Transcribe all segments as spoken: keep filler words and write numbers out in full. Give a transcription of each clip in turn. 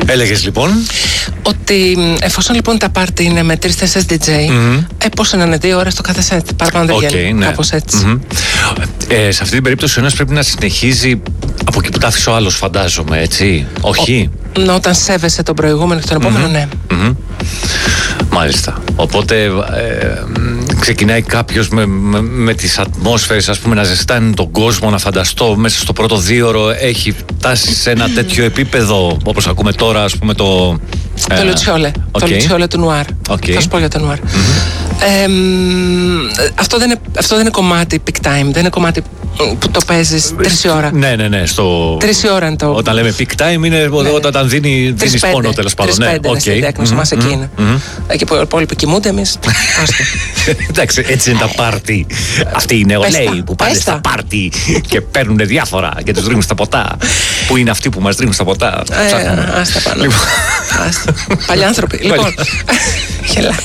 Έλεγες λοιπόν ότι εφόσον λοιπόν τα πάρτι είναι με τρεις-τέσσερις ντι τζέι, mm-hmm. ε, πώς να είναι δύο ώρες το κάθε set, παραπάνω δεν βγαίνει, okay, ναι. κάπως έτσι. Mm-hmm. Ε, σε αυτή την περίπτωση ο ένας πρέπει να συνεχίζει από εκεί που τα άφησε ο άλλος, φαντάζομαι, έτσι, όχι? Ο, όταν σέβεσαι τον προηγούμενο και τον επόμενο, mm-hmm. ναι. Mm-hmm. Μάλιστα. Οπότε ε, ξεκινάει κάποιος με, με, με τις ατμόσφαιρες, ας πούμε, να ζεστάνει τον κόσμο, να φανταστώ μέσα στο πρώτο δίωρο έχει φτάσει σε ένα τέτοιο επίπεδο, όπως ακούμε τώρα, ας πούμε, το... Το Λουτσιόλε, okay. το Λουτσιόλε του Νουάρ. Okay. Θα σου πω για το Νουάρ. Mm-hmm. Ε, αυτό, δεν είναι, αυτό δεν είναι κομμάτι peak time, δεν είναι κομμάτι που το παίζεις τρεις ώρα. Ναι, ναι, ναι. Στο... Τρεις ώρα είναι το. Όταν λέμε peak time είναι ναι, όταν δίνει, δίνεις πόνο, τέλος πάντων. Τρεις πέντε είναι στην διάγνωση μας εκεί είναι. Εκεί που οι υπόλοιποι κοιμούνται, εμείς. Εντάξει, έτσι είναι τα πάρτι. Αυτοί οι νεολαίοι που πάνε στα πάρτι και παίρνουν διάφορα και τους ρίχνουν στα ποτά. Πού είναι αυτοί που μας ρίχνουν στα ποτά? Άστα πάνω. Παλιάνθρωποι. Λοιπόν, γελά.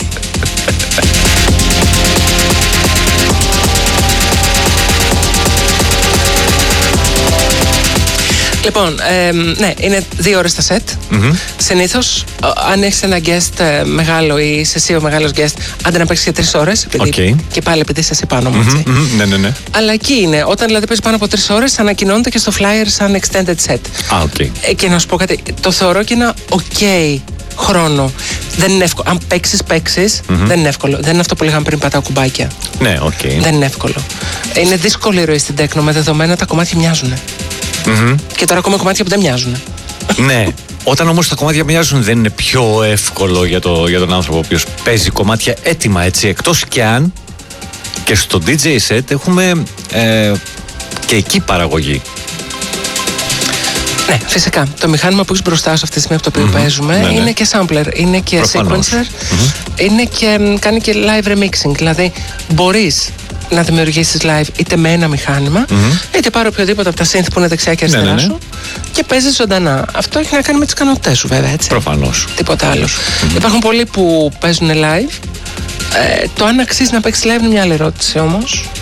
Λοιπόν, ε, ναι, είναι δύο ώρες τα σετ. Mm-hmm. Συνήθως, αν έχεις ένα guest ε, μεγάλο ή είσαι εσύ ο μεγάλος guest, άντε να παίξεις για τρεις ώρες. Επειδή, okay. Και πάλι επειδή είσαι εσύ πάνω μου, έτσι. Mm-hmm. Ναι, ναι, ναι. Αλλά εκεί είναι. Όταν δηλαδή παίζεις πάνω από τρεις ώρες, ανακοινώνεται και στο flyer σαν extended set. Ah, okay. ε, και να σου πω κάτι, το θεωρώ και ένα ok χρόνο. Δεν είναι εύκολο. Αν παίξεις, παίξεις, mm-hmm. δεν είναι εύκολο. Δεν είναι αυτό που λέγαμε πριν, πατάω κουμπάκια. Ναι, οκ. Okay. Δεν είναι εύκολο. Είναι δύσκολη η ροή στην τέκνο, με δεδομένα τα κομμάτια μοιάζουν. Mm-hmm. Και τώρα ακόμα κομμάτια που δεν μοιάζουν. Ναι. Όταν όμως τα κομμάτια μοιάζουν, δεν είναι πιο εύκολο για, το, για τον άνθρωπο ο οποίος παίζει κομμάτια έτοιμα, έτσι? Εκτός κι αν και στο ντι τζέι set έχουμε ε, και εκεί παραγωγή. Ναι, φυσικά. Το μηχάνημα που έχεις μπροστά σου αυτή τη στιγμή από το οποίο mm-hmm. παίζουμε ναι, ναι. είναι και sampler, είναι και Προφανώς. sequencer, mm-hmm. είναι και, κάνει και live remixing. Δηλαδή μπορείς να δημιουργήσεις live είτε με ένα μηχάνημα, mm-hmm. είτε πάρω οποιοδήποτε από τα synth που είναι δεξιά και αριστερά ναι, ναι, ναι. σου και παίζεις ζωντανά. Αυτό έχει να κάνει με τις ικανότητές σου, βέβαια, έτσι. Προφανώς. Τίποτα άλλο. Mm-hmm. Υπάρχουν πολλοί που παίζουν live. Ε, το αν αξίζει να παίξεις live είναι μια άλλη ερώτηση όμως.